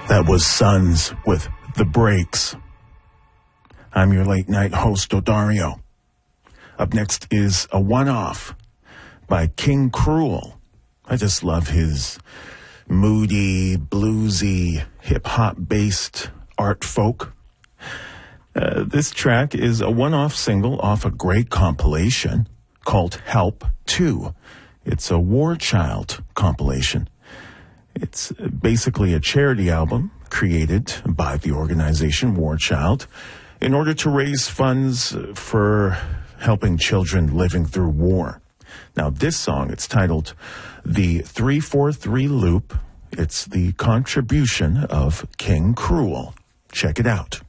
That was Sons with The Breaks. I'm your late night host, Odario. Up next is a one-off by King Cruel. I just love his moody, bluesy, hip-hop based art folk. This track is a one-off single off a great compilation called Help 2. It's a War Child compilation. It's basically a charity album created by the organization War Child in order to raise funds for helping children living through war. Now, this song, it's titled The 343 Loop. It's the contribution of King Cruel. Check it out.